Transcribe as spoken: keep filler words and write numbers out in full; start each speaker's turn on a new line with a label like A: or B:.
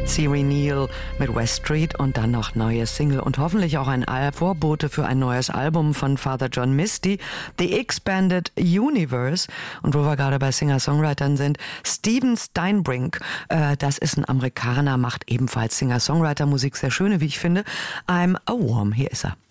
A: Siri Neal mit West Street und dann noch neue Single und hoffentlich auch ein Al- Vorbote für ein neues Album von Father John Misty, The Expanded Universe. Und wo wir gerade bei Singer-Songwritern sind, Steven Steinbrink, äh, das ist ein Amerikaner, macht ebenfalls Singer-Songwriter-Musik, sehr schöne, wie ich finde. I'm a Worm, hier ist er.